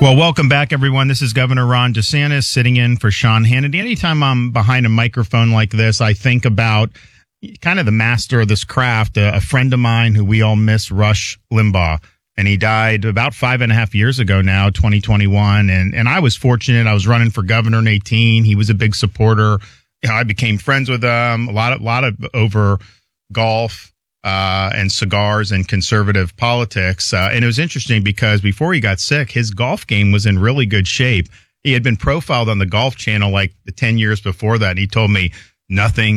Well, welcome back, everyone. This is Governor Ron DeSantis sitting in for Sean Hannity. Anytime I'm behind a microphone like this, I think about kind of the master of this craft, a friend of mine who we all miss, Rush Limbaugh. And he died about 5.5 years ago now, 2021. And I was fortunate. I was running for governor in 2018. He was a big supporter. I became friends with him, a lot of over golf and cigars and conservative politics. And it was interesting because before he got sick, his golf game was in really good shape. He had been profiled on the Golf Channel like the 10 years before that. And he told me nothing